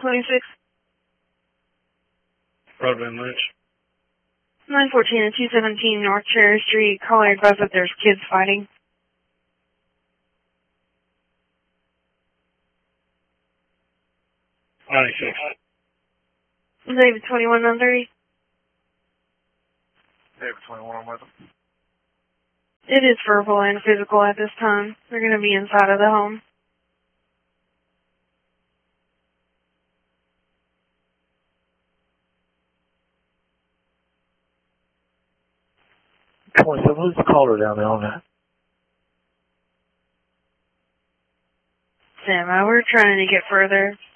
26. Broadband Lynch. 914 and 217 North Cherry Street. Caller advised that there's kids fighting. Ninety-six. David 21-30. David 21 with them. It is verbal and physical at this time. They're going to be inside of the home. Who's the caller down there on that? Sam, we're trying to get further.